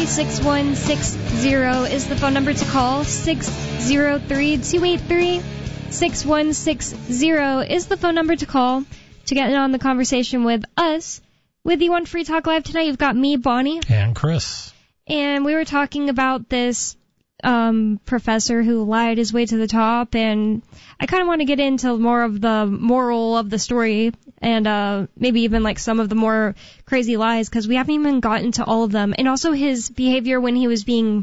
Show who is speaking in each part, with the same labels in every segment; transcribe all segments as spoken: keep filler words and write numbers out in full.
Speaker 1: six one six zero is the phone number to call. six zero three, two eight three, six one six zero is the phone number to call to get in on the conversation with us. With you on Free Talk Live tonight, you've got me, Bonnie.
Speaker 2: And Chris.
Speaker 1: And we were talking about this um professor who lied his way to the top, and I kind of want to get into more of the moral of the story and uh maybe even like some of the more crazy lies, because we haven't even gotten to all of them. And also his behavior when he was being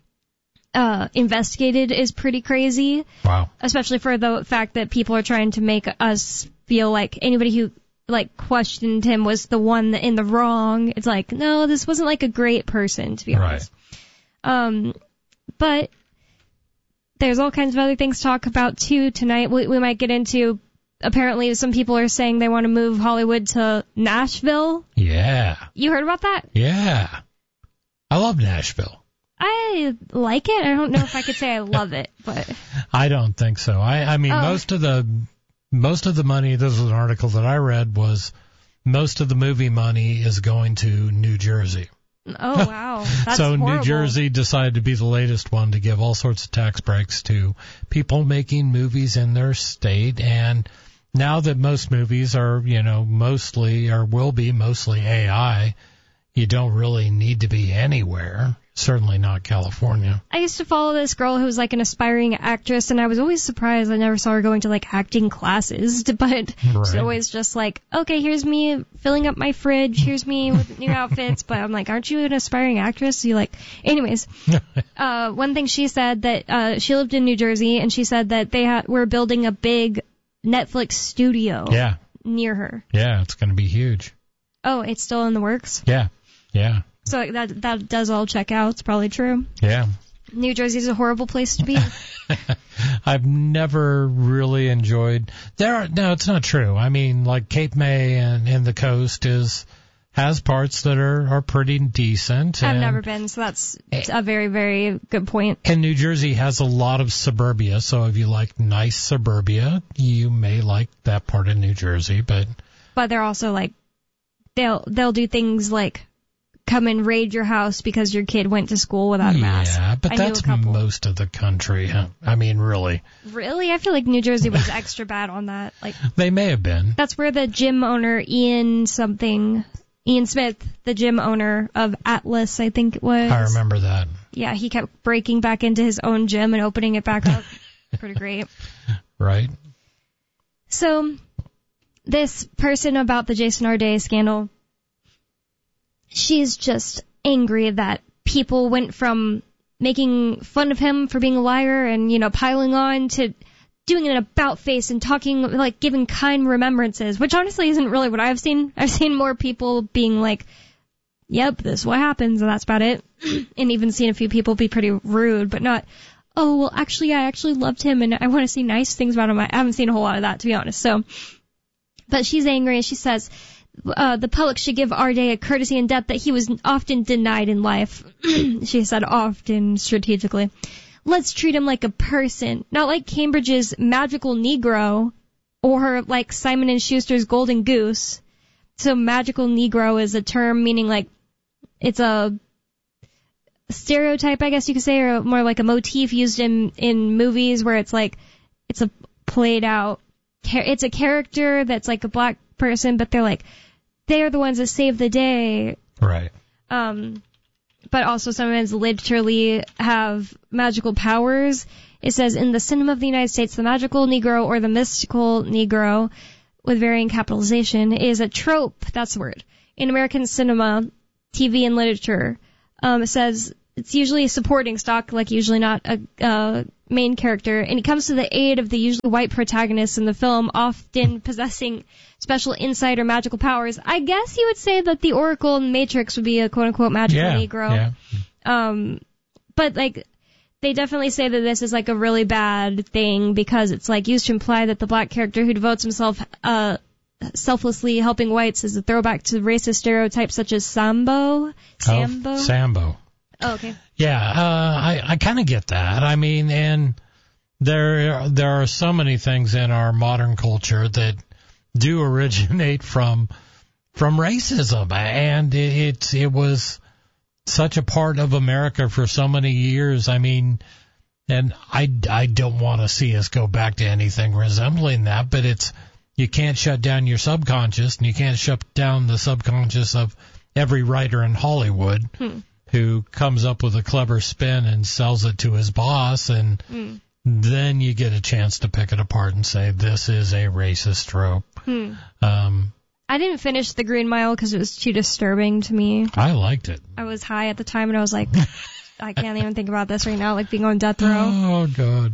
Speaker 1: uh investigated is pretty crazy.
Speaker 2: Wow.
Speaker 1: Especially for the fact that people are trying to make us feel like anybody who like questioned him was the one in the wrong. It's like, no, this wasn't like a great person, to be honest. Right. Um But there's all kinds of other things to talk about, too, tonight. We, we might get into, apparently some people are saying they want to move Hollywood to Nashville.
Speaker 2: Yeah.
Speaker 1: You heard about that?
Speaker 2: Yeah. I love Nashville.
Speaker 1: I like it. I don't know if I could say I love it, but...
Speaker 2: I don't think so. I, I mean, oh. most of the most of the money, this was an article that I read, was most of the movie money is going to New Jersey.
Speaker 1: Oh, wow. That's
Speaker 2: so
Speaker 1: horrible.
Speaker 2: New Jersey decided to be the latest one to give all sorts of tax breaks to people making movies in their state. And now that most movies are, you know, mostly or will be mostly A I, you don't really need to be anywhere. Certainly not California.
Speaker 1: I used to follow this girl who was like an aspiring actress, and I was always surprised I never saw her going to like acting classes, but right. She's always just like, okay, here's me filling up my fridge, here's me with new outfits, but I'm like, aren't you an aspiring actress? So you like, anyways, uh, one thing she said that, uh, she lived in New Jersey, and she said that they ha- were building a big Netflix studio
Speaker 2: yeah.
Speaker 1: near her.
Speaker 2: Yeah, it's going to be huge.
Speaker 1: Oh, it's still in the works?
Speaker 2: Yeah, yeah.
Speaker 1: So that that does all check out. It's probably true.
Speaker 2: Yeah.
Speaker 1: New Jersey's a horrible place to be.
Speaker 2: I've never really enjoyed. There are, no, it's not true. I mean, like Cape May and, and the coast is has parts that are, are pretty decent.
Speaker 1: I've
Speaker 2: and,
Speaker 1: never been, so that's a very, very good point.
Speaker 2: And New Jersey has a lot of suburbia, so if you like nice suburbia, you may like that part of New Jersey. But
Speaker 1: but they're also like they'll they'll do things like come and raid your house because your kid went to school without a mask.
Speaker 2: Yeah, but
Speaker 1: I
Speaker 2: that's most of the country. Huh? I mean, really.
Speaker 1: Really? I feel like New Jersey was extra bad on that. Like
Speaker 2: they may have been.
Speaker 1: That's where the gym owner, Ian something, Ian Smith, the gym owner of Atlas, I think it was.
Speaker 2: I remember that.
Speaker 1: Yeah, he kept breaking back into his own gym and opening it back up. Pretty great.
Speaker 2: Right.
Speaker 1: So, this person about the Jason Arday scandal, she's just angry that people went from making fun of him for being a liar and, you know, piling on to doing an about face and talking, like, giving kind remembrances, which honestly isn't really what I've seen. I've seen more people being like, yep, this is what happens, and that's about it. And even seen a few people be pretty rude, but not, oh, well, actually, I actually loved him and I want to see nice things about him. I haven't seen a whole lot of that, to be honest. So, but she's angry and she says, Uh, the public should give Arday a courtesy in death that he was often denied in life. She said often, strategically. Let's treat him like a person, not like Cambridge's magical Negro or like Simon and Schuster's golden goose. So magical Negro is a term meaning like it's a stereotype, I guess you could say, or more like a motif used in, in movies where it's like it's a played out, it's a character that's like a black person, but they're like, they're the ones that save the day.
Speaker 2: Right.
Speaker 1: Um, but also sometimes literally have magical powers. It says, in the cinema of the United States, the magical Negro or the mystical Negro, with varying capitalization, is a trope, that's the word, in American cinema, T V, and literature. Um, it says it's usually a supporting stock, like usually not a uh, main character, and he comes to the aid of the usually white protagonist in the film, often possessing special insight or magical powers. I guess you would say that the Oracle and Matrix would be a quote-unquote magical
Speaker 2: yeah,
Speaker 1: Negro.
Speaker 2: Yeah.
Speaker 1: Um, but, like, they definitely say that this is, like, a really bad thing because it's, like, used to imply that the black character who devotes himself uh, selflessly helping whites is a throwback to racist stereotypes such as Sambo. Sambo?
Speaker 2: Oh, Sambo.
Speaker 1: Oh, okay.
Speaker 2: Yeah, uh, I, I kind of get that. I mean, and there there are so many things in our modern culture that do originate from from racism, and it it, it was such a part of America for so many years. I mean, and I, I don't want to see us go back to anything resembling that, but it's, you can't shut down your subconscious, and you can't shut down the subconscious of every writer in Hollywood hmm. who comes up with a clever spin and sells it to his boss, and hmm. then you get a chance to pick it apart and say, this is a racist trope. Hmm. Um,
Speaker 1: I didn't finish The Green Mile because it was too disturbing to me.
Speaker 2: I liked it.
Speaker 1: I was high at the time, and I was like, I can't even think about this right now, like being on death row.
Speaker 2: Oh, God.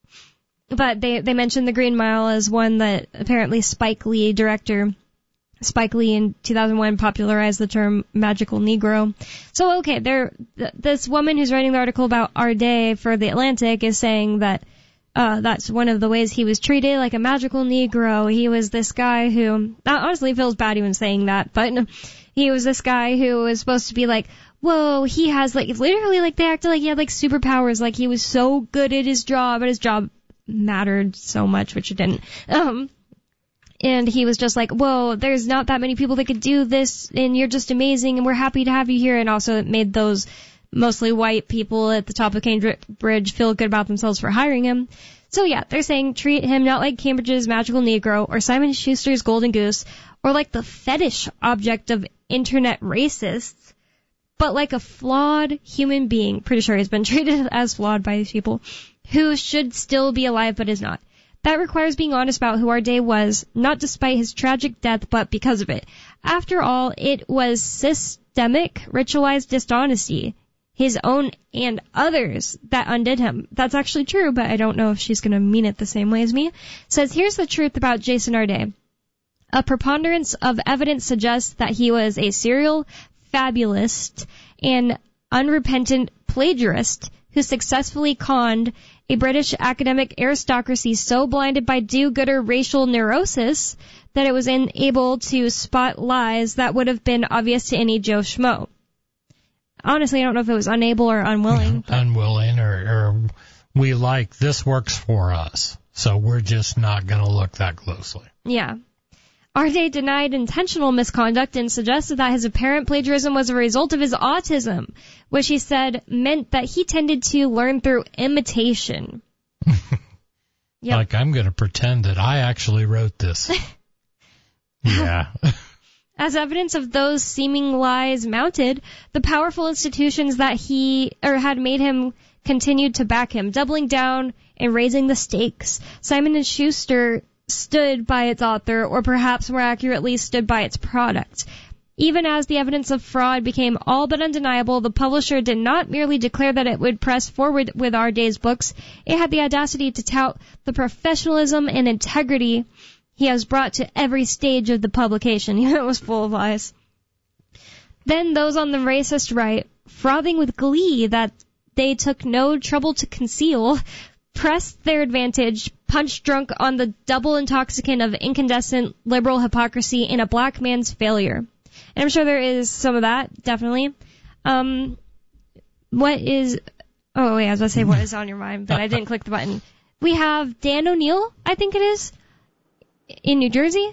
Speaker 1: But they, they mentioned The Green Mile as one that apparently Spike Lee, director Spike Lee in two thousand one, popularized the term magical Negro. So, okay, there, th- this woman who's writing the article about our day for The Atlantic is saying that uh, that's one of the ways he was treated, like a magical Negro. He was this guy who, honestly, feels bad even saying that, but he was this guy who was supposed to be like, whoa, he has, like, literally, like, they acted like he had, like, superpowers, like he was so good at his job, and his job mattered so much, which it didn't. Um, and he was just like, whoa, there's not that many people that could do this, and you're just amazing, and we're happy to have you here. And also it made those mostly white people at the top of Cambridge feel good about themselves for hiring him. So yeah, they're saying treat him not like Cambridge's magical Negro or Simon Schuster's golden goose or like the fetish object of internet racists, but like a flawed human being. Pretty sure he's been treated as flawed by these people, who should still be alive but is not. That requires being honest about who our day was, not despite his tragic death, but because of it. After all, it was systemic, ritualized dishonesty, his own and others, that undid him. That's actually true, but I don't know if she's going to mean it the same way as me. Says, here's the truth about Jason Arday. A preponderance of evidence suggests that he was a serial fabulist and unrepentant plagiarist who successfully conned a British academic aristocracy so blinded by do-gooder racial neurosis that it was unable to spot lies that would have been obvious to any Joe Schmo. Honestly, I don't know if it was unable or unwilling. But...
Speaker 2: Unwilling, or, or we like, this works for us, so we're just not going to look that closely.
Speaker 1: Yeah. Arday denied intentional misconduct and suggested that his apparent plagiarism was a result of his autism, which he said meant that he tended to learn through imitation. Yep.
Speaker 2: Like, I'm going to pretend that I actually wrote this. Yeah.
Speaker 1: As evidence of those seeming lies mounted, the powerful institutions that he or had made him continued to back him, doubling down and raising the stakes. Simon and Schuster stood by its author, or perhaps more accurately, stood by its product. Even as the evidence of fraud became all but undeniable, the publisher did not merely declare that it would press forward with our day's books. It had the audacity to tout the professionalism and integrity he has brought to every stage of the publication. It was full of lies. Then those on the racist right, frothing with glee that they took no trouble to conceal, pressed their advantage, punch drunk on the double intoxicant of incandescent liberal hypocrisy in a black man's failure. And I'm sure there is some of that, definitely. Um, what is... Oh, wait, I was about to say what is on your mind, but I didn't click the button. We have Dan O'Neill, I think it is, in New Jersey.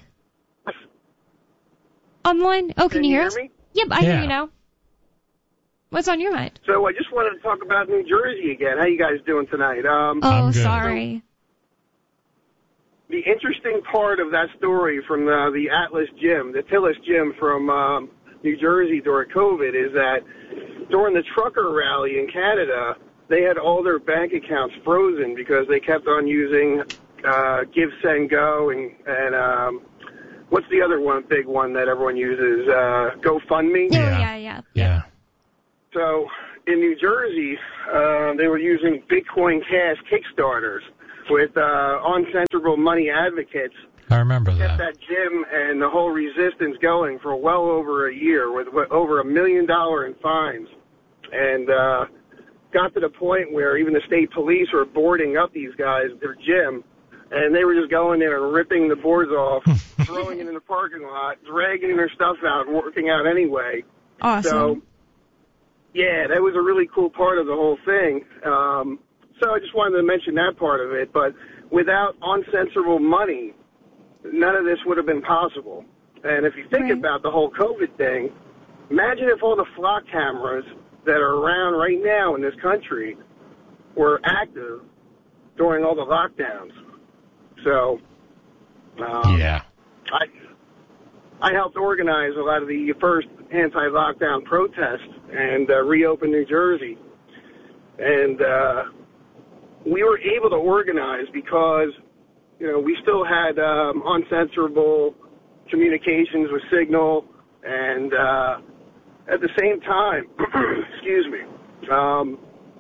Speaker 1: Online. Oh, can, can you hear, hear us?
Speaker 3: Me?
Speaker 1: Yep, I
Speaker 2: yeah.
Speaker 1: hear you now. What's on your mind?
Speaker 3: So I just wanted to talk about New Jersey again. How you guys doing tonight? Um,
Speaker 1: oh, sorry.
Speaker 3: The interesting part of that story from the, the Atlas Gym, the Tillis Gym from um, New Jersey during COVID, is that during the trucker rally in Canada, they had all their bank accounts frozen because they kept on using uh, Give, Send, Go, and, and um, what's the other one, big one that everyone uses? Uh, GoFundMe?
Speaker 1: Oh, yeah, yeah. Yeah.
Speaker 2: yeah.
Speaker 3: So in New Jersey, uh, they were using Bitcoin Cash Kickstarters with uh, uncensorable money advocates.
Speaker 2: I remember that.
Speaker 3: Kept that gym and the whole resistance going for well over a year with over a million dollar in fines. And uh, got to the point where even the state police were boarding up these guys, their gym, and they were just going there and ripping the boards off, throwing it in the parking lot, dragging their stuff out, and working out anyway.
Speaker 1: Awesome.
Speaker 3: So, yeah, that was a really cool part of the whole thing. Um, so I just wanted to mention that part of it. But without uncensorable money, none of this would have been possible. And if you think
Speaker 1: right.
Speaker 3: about the whole COVID thing, imagine if all the flock cameras that are around right now in this country were active during all the lockdowns. So, um,
Speaker 2: yeah,
Speaker 3: I I helped organize a lot of the first anti-lockdown protests and uh, reopen New Jersey, and uh, we were able to organize because, you know, we still had um, uncensorable communications with Signal, and uh, at the same time, excuse me, um,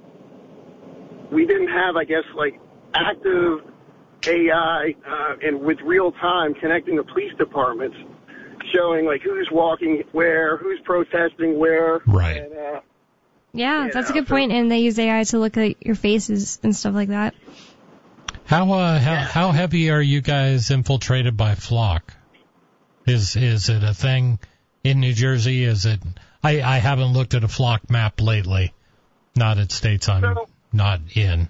Speaker 3: we didn't have, I guess, like active A I uh, and with real time connecting the police departments, showing like who's walking where, who's protesting where.
Speaker 2: Right.
Speaker 3: And, uh,
Speaker 1: Yeah, that's
Speaker 3: know,
Speaker 1: a good point. And they use A I to look at your faces and stuff like that.
Speaker 2: How uh, how
Speaker 3: Yeah.
Speaker 2: how heavy are you guys infiltrated by Flock? Is is it a thing in New Jersey? Is it? I I haven't looked at a Flock map lately. Not at states I'm
Speaker 3: So-
Speaker 2: not in.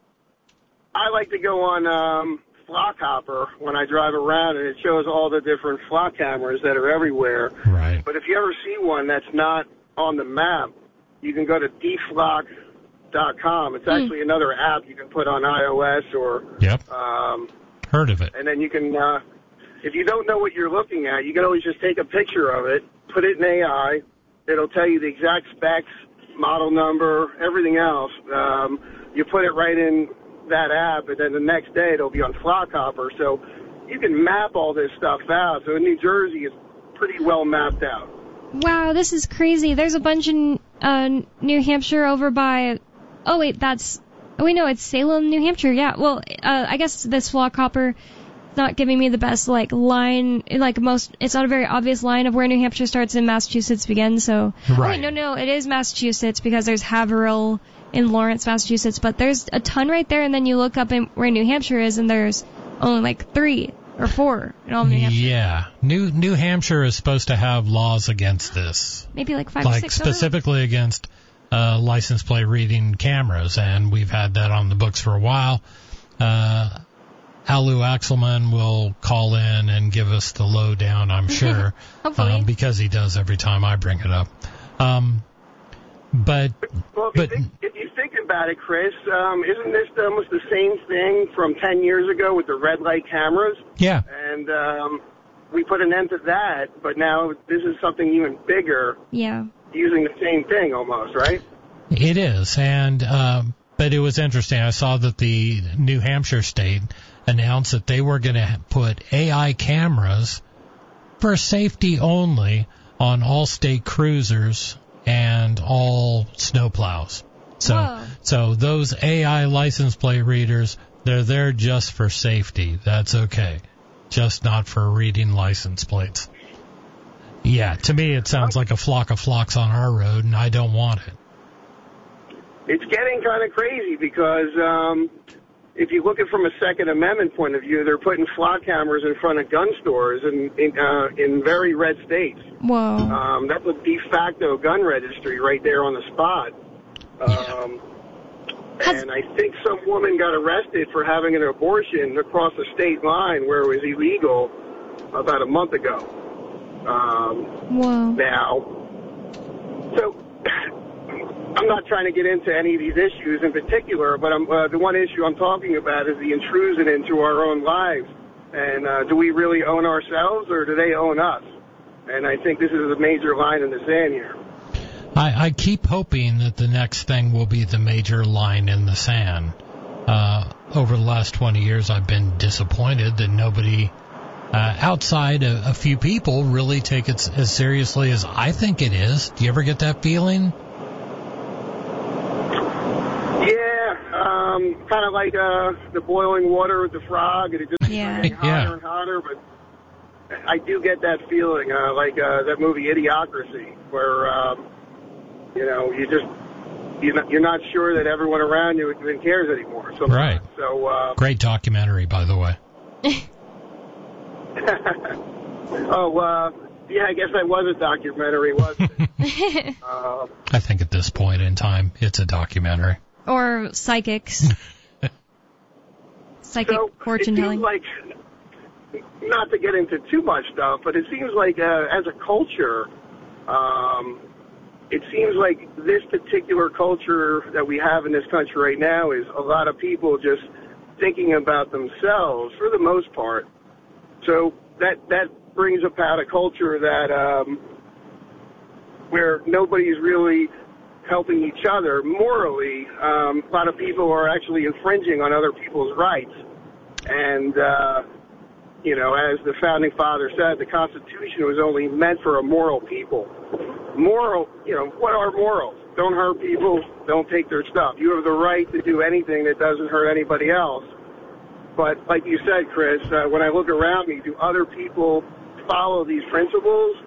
Speaker 3: I like to go on um, Flock Hopper when I drive around, and it shows all the different Flock cameras that are everywhere.
Speaker 2: Right.
Speaker 3: But if you ever see one that's not on the map, you can go to d flock dot com. It's actually another app you can put on iOS or,
Speaker 2: Yep.
Speaker 3: um,
Speaker 2: Heard of it.
Speaker 3: and then you can, uh, if you don't know what you're looking at, you can always just take a picture of it, put it in A I. It'll tell you the exact specs, model number, everything else. Um, you put it right in that app, and then the next day it'll be on Flock Hopper. So you can map all this stuff out. So in New Jersey, it's pretty well mapped out.
Speaker 1: Wow, this is crazy. There's a bunch in uh, New Hampshire over by... Oh, wait, that's... Oh, wait, no, it's Salem, New Hampshire. Yeah, well, uh, I guess this Flock Hopper is not giving me the best, like, line... Like, most... It's not a very obvious line of where New Hampshire starts and Massachusetts begins, so...
Speaker 2: Right.
Speaker 1: Oh, wait, no, no, it is Massachusetts because there's Haverhill in Lawrence, Massachusetts, but there's a ton right there, and then you look up in where New Hampshire is, and there's only, like, three or four in all of New Hampshire.
Speaker 2: Yeah. New New Hampshire is supposed to have laws against this.
Speaker 1: Maybe, like, five or
Speaker 2: Like
Speaker 1: six. I don't know.
Speaker 2: specifically against uh, license plate reading cameras, and we've had that on the books for a while. Uh, Alu Axelman will call in and give us the lowdown, I'm sure,
Speaker 1: Hopefully.
Speaker 2: um, because he does every time I bring it up. Um, but
Speaker 3: Well, if,
Speaker 2: but
Speaker 3: you think, if you think about it, Chris, um, isn't this almost the same thing from ten years ago with the red light cameras?
Speaker 2: yeah,
Speaker 3: And um, we put an end to that, but now this is something even bigger,
Speaker 1: Yeah.
Speaker 3: using the same thing almost, right?
Speaker 2: it is, and um, but it was interesting. I saw that the New Hampshire state announced that they were going to put A I cameras for safety only on all state cruisers and all snowplows. So,
Speaker 1: Whoa.
Speaker 2: so those A I license plate readers, they're there just for safety. That's okay. Just not for reading license plates. Yeah, to me it sounds like a flock of flocks on our road, and I don't want it.
Speaker 3: It's getting kind of crazy because um, if you look at it from a Second Amendment point of view, they're putting flock cameras in front of gun stores in in, uh, in very red states.
Speaker 1: Whoa.
Speaker 3: Um, that's a de facto gun registry right there on the spot. Um,
Speaker 1: Has-
Speaker 3: and I think some woman got arrested for having an abortion across the state line where it was illegal about a month ago. Um,
Speaker 1: Whoa.
Speaker 3: now, so I'm not trying to get into any of these issues in particular, but I'm, uh, the one issue I'm talking about is the intrusion into our own lives. And uh, do we really own ourselves, or do they own us? And I think this is a major line in the sand here.
Speaker 2: I, I keep hoping that the next thing will be the major line in the sand. Uh, over the last twenty years, I've been disappointed that nobody uh, outside a, a few people really take it as seriously as I think it is. Do you ever get that feeling?
Speaker 3: Yeah, um, kind of like uh, the boiling water with the frog, and it just
Speaker 1: Yeah.
Speaker 3: keeps getting hotter
Speaker 2: Yeah.
Speaker 3: and hotter. But I do get that feeling, uh, like uh, that movie Idiocracy, where um, you know you just you're not, you're not sure that everyone around you even cares anymore. So,
Speaker 2: Right.
Speaker 3: So. Uh,
Speaker 2: Great documentary, by the way.
Speaker 3: oh, uh, yeah, I guess that was a documentary, wasn't it? uh,
Speaker 2: I think at this point in time, it's a documentary.
Speaker 1: Or psychics. Psychic
Speaker 3: so
Speaker 1: fortune
Speaker 3: it seems
Speaker 1: telling.
Speaker 3: like, not to get into too much stuff, but it seems like uh, as a culture, um, it seems like this particular culture that we have in this country right now is a lot of people just thinking about themselves for the most part. So that that brings about a culture that um, where nobody's really helping each other morally. Um, a lot of people are actually infringing on other people's rights. And, uh, you know, as the Founding Father said, the Constitution was only meant for a moral people. Moral, you know, what are morals? Don't hurt people, don't take their stuff. You have the right to do anything that doesn't hurt anybody else. But like you said, Chris, uh, when I look around me, do other people follow these principles?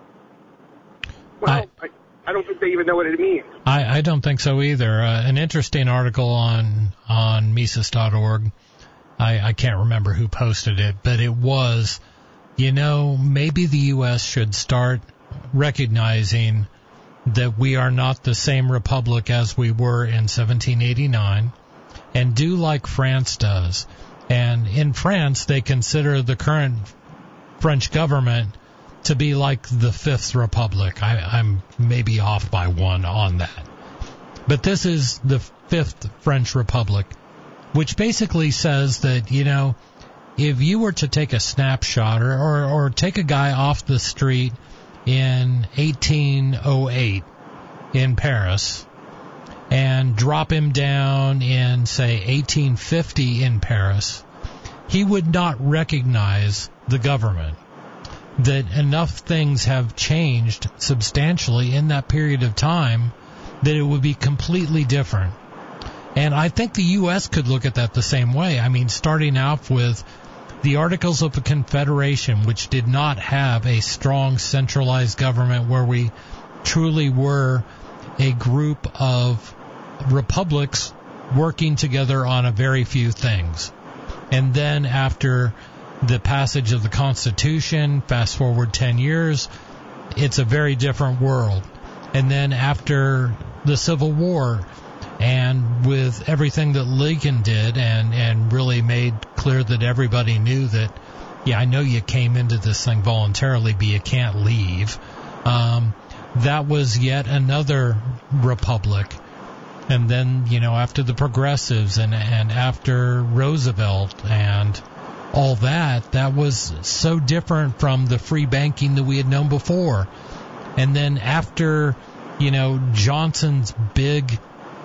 Speaker 3: Well, I, I, I don't think they even know what it means.
Speaker 2: I, I don't think so either. Uh, an interesting article on on Mises dot org. I, I can't remember who posted it, but it was, you know, maybe the U S should start recognizing that we are not the same republic as we were in seventeen eighty-nine, and do like France does. And in France, they consider the current French government to be like the Fifth Republic. I, I'm maybe off by one on that. But this is the Fifth French Republic, which basically says that, you know, if you were to take a snapshot or, or, or take a guy off the street in eighteen oh eight in Paris and drop him down in, say, eighteen fifty in Paris, he would not recognize the government. That enough things have changed substantially in that period of time that it would be completely different. And I think the U S could look at that the same way. I mean, starting out with the Articles of the Confederation, which did not have a strong centralized government where we truly were a group of republics working together on a very few things. And then after the passage of the Constitution, fast forward ten years, it's a very different world. And then after the Civil War, and with everything that Lincoln did and, and really made clear that everybody knew that, yeah, I know you came into this thing voluntarily, but you can't leave. Um, that was yet another republic. And then, you know, after the Progressives and, and after Roosevelt and all that, that was so different from the free banking that we had known before. And then after, you know, Johnson's big,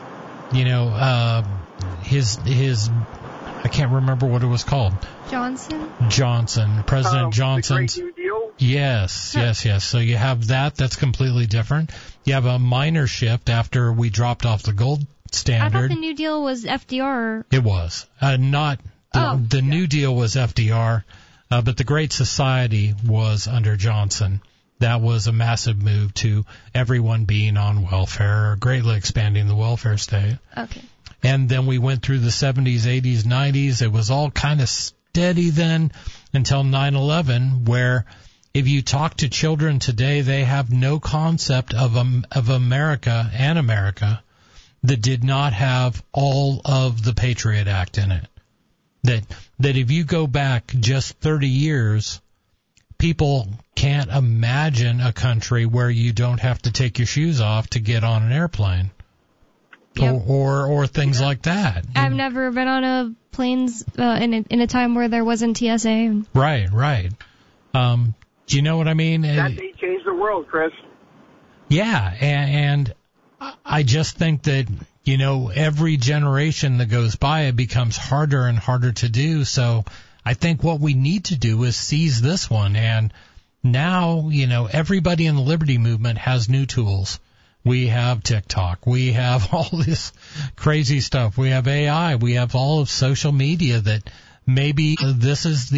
Speaker 2: you know, uh, his, his, I can't remember what it was called.
Speaker 1: Johnson?
Speaker 2: Johnson. President
Speaker 3: um,
Speaker 2: Johnson's.
Speaker 3: The Great New Deal?
Speaker 2: Yes, yes, yes. So you have that. That's completely different. You have a minor shift after we dropped off the gold standard.
Speaker 1: I thought the New Deal was F D R.
Speaker 2: It was. Uh, not, the,
Speaker 1: oh,
Speaker 2: the
Speaker 1: yeah.
Speaker 2: New Deal was F D R, uh, but the Great Society was under Johnson. That was a massive move to everyone being on welfare, greatly expanding the welfare state.
Speaker 1: Okay.
Speaker 2: And then we went through the seventies, eighties, nineties. It was all kind of steady then until nine eleven, where if you talk to children today, they have no concept of um, of America and America that did not have all of the Patriot Act in it. That that if you go back just thirty years, people can't imagine a country where you don't have to take your shoes off to get on an airplane.
Speaker 1: Yep.
Speaker 2: Or, or or things like that.
Speaker 1: I've never been on a planes uh, in a, in a time where there wasn't T S A.
Speaker 2: Right, right. Um, do you know what I mean?
Speaker 3: That day changed the world, Chris.
Speaker 2: Yeah, and, and I just think that, you know, every generation that goes by, it becomes harder and harder to do. So I think what we need to do is seize this one. And now, you know, everybody in the Liberty Movement has new tools. We have TikTok. We have all this crazy stuff. We have A I. We have all of social media that maybe this is the